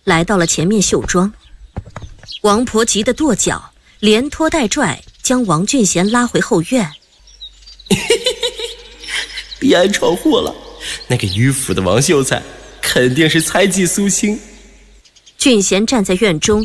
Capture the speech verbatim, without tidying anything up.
来到了前面绣庄。王婆急得跺脚，连拖带拽将王俊贤拉回后院。 别安闯祸了，那个迂腐的王秀才肯定是猜忌苏青。 俊贤站在院中